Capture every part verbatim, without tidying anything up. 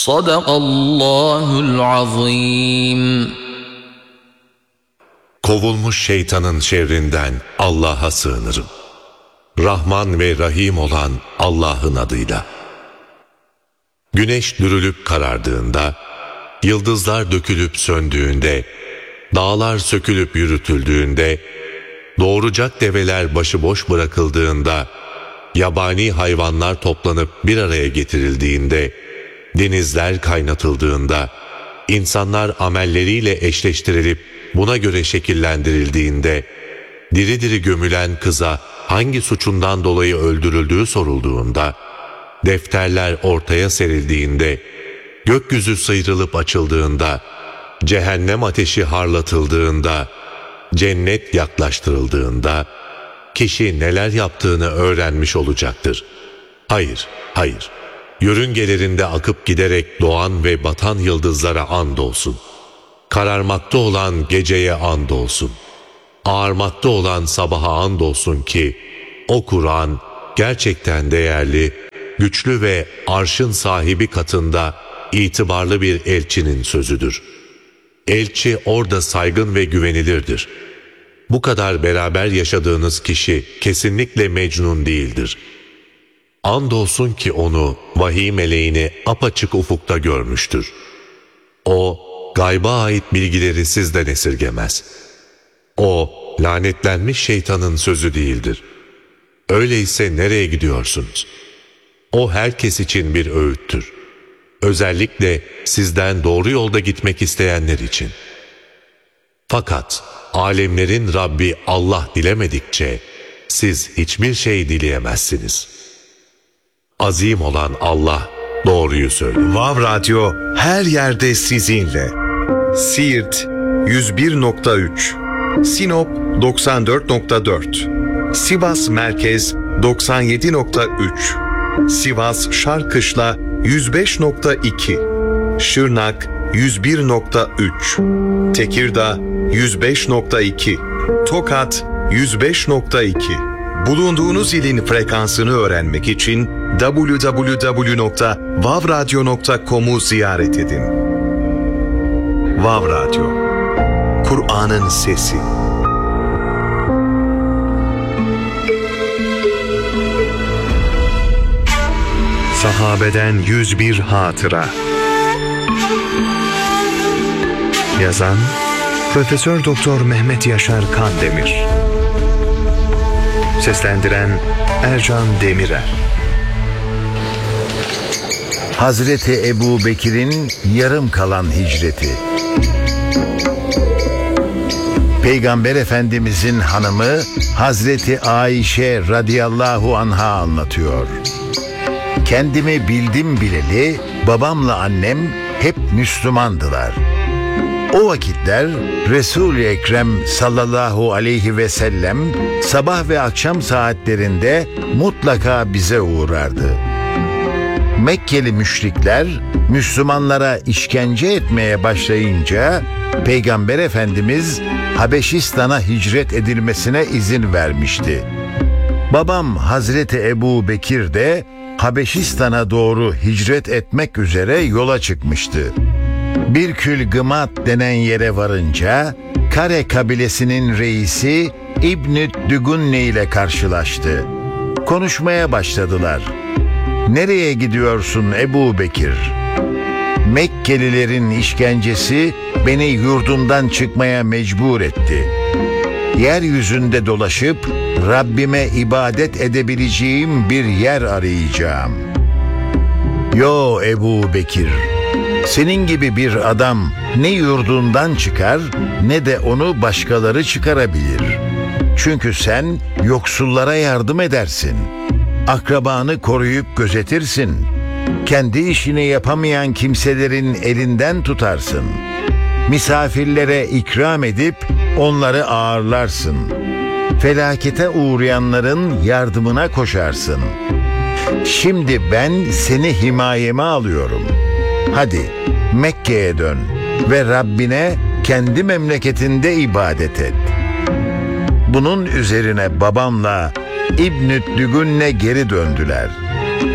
Sadakallahul azim. Kovulmuş şeytanın şerrinden Allah'a sığınırım. Rahman ve Rahim olan Allah'ın adıyla. Güneş dürülüp karardığında, yıldızlar dökülüp söndüğünde, dağlar sökülüp yürütüldüğünde, doğuracak develer başıboş bırakıldığında, yabani hayvanlar toplanıp bir araya getirildiğinde, denizler kaynatıldığında, insanlar amelleriyle eşleştirilip buna göre şekillendirildiğinde, diri diri gömülen kıza hangi suçundan dolayı öldürüldüğü sorulduğunda, defterler ortaya serildiğinde, gökyüzü sıyrılıp açıldığında, cehennem ateşi harlatıldığında, cennet yaklaştırıldığında, kişi neler yaptığını öğrenmiş olacaktır. Hayır, hayır. Yörüngelerinde akıp giderek doğan ve batan yıldızlara andolsun. Kararmakta olan geceye andolsun. Ağarmakta olan sabaha andolsun ki, o Kur'an gerçekten değerli, güçlü ve arşın sahibi katında itibarlı bir elçinin sözüdür. Elçi orada saygın ve güvenilirdir. Bu kadar beraber yaşadığınız kişi kesinlikle Mecnun değildir. Andolsun ki onu, vahiy meleğini apaçık ufukta görmüştür. O, gayba ait bilgileri sizden esirgemez. O, lanetlenmiş şeytanın sözü değildir. Öyleyse nereye gidiyorsunuz? O herkes için bir öğüttür. Özellikle sizden doğru yolda gitmek isteyenler için. Fakat alemlerin Rabbi Allah dilemedikçe siz hiçbir şey dileyemezsiniz. Azim olan Allah doğruyu söylüyor. Vav Radyo her yerde sizinle. Siirt yüz bir nokta üç, Sinop doksan dört nokta dört, Sivas Merkez doksan yedi nokta üç, Sivas Şarkışla yüz beş nokta iki, Şırnak yüz bir nokta üç, Tekirdağ yüz beş nokta iki, Tokat yüz beş nokta iki. Bulunduğunuz ilin frekansını öğrenmek için double-u double-u double-u nokta vav radyo nokta com'u ziyaret edin. Vav Radyo, Kur'an'ın sesi. Sahabeden yüz bir hatıra. Yazan Profesör Doktor Mehmet Yaşar Kandemir. Seslendiren Ercan Demirer. Hazreti Ebu Bekir'in yarım kalan hicreti. Peygamber Efendimizin hanımı Hazreti Ayşe radıyallahu anha anlatıyor. Kendimi bildim bileli babamla annem hep Müslümandılar. O vakitler Resul-i Ekrem sallallahu aleyhi ve sellem sabah ve akşam saatlerinde mutlaka bize uğrardı. Mekkeli müşrikler Müslümanlara işkence etmeye başlayınca Peygamber Efendimiz Habeşistan'a hicret edilmesine izin vermişti. Babam Hazreti Ebu Bekir de Habeşistan'a doğru hicret etmek üzere yola çıkmıştı. Birkül-Gımat denen yere varınca Kare kabilesinin reisi İbn-i Dügunne ile karşılaştı. Konuşmaya başladılar. "Nereye gidiyorsun Ebu Bekir?" "Mekkelilerin işkencesi beni yurdumdan çıkmaya mecbur etti. Yeryüzünde dolaşıp Rabbime ibadet edebileceğim bir yer arayacağım." "Yo Ebu Bekir, senin gibi bir adam ne yurdundan çıkar ne de onu başkaları çıkarabilir. Çünkü sen yoksullara yardım edersin. Akrabanı koruyup gözetirsin. Kendi işini yapamayan kimselerin elinden tutarsın. Misafirlere ikram edip onları ağırlarsın. Felakete uğrayanların yardımına koşarsın. Şimdi ben seni himayeme alıyorum. Hadi Mekke'ye dön ve Rabbine kendi memleketinde ibadet et." Bunun üzerine babamla İbn-i Dügunne geri döndüler.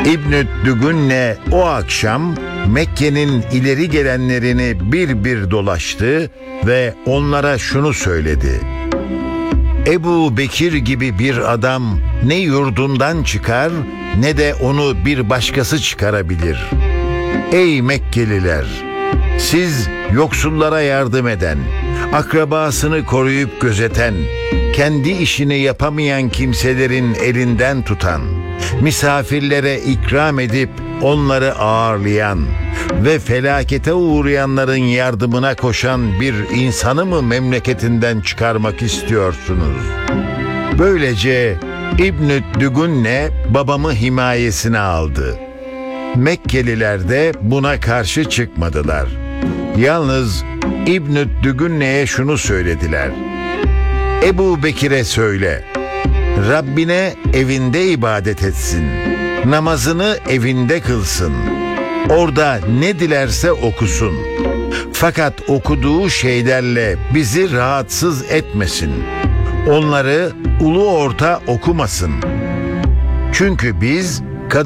İbn-i Dügünne o akşam Mekke'nin ileri gelenlerini bir bir dolaştı ve onlara şunu söyledi: Ebu Bekir gibi bir adam ne yurdundan çıkar ne de onu bir başkası çıkarabilir. Ey Mekkeliler! Siz yoksullara yardım eden, akrabasını koruyup gözeten, kendi işini yapamayan kimselerin elinden tutan, misafirlere ikram edip onları ağırlayan ve felakete uğrayanların yardımına koşan bir insanı mı memleketinden çıkarmak istiyorsunuz? Böylece İbn-i Dügünne babamı himayesine aldı. Mekkeliler de buna karşı çıkmadılar. Yalnız İbn-i Dügünne'ye şunu söylediler: Ebu Bekir'e söyle, Rabbine evinde ibadet etsin, namazını evinde kılsın, orada ne dilerse okusun. Fakat okuduğu şeylerle bizi rahatsız etmesin. Onları ulu orta okumasın. Çünkü biz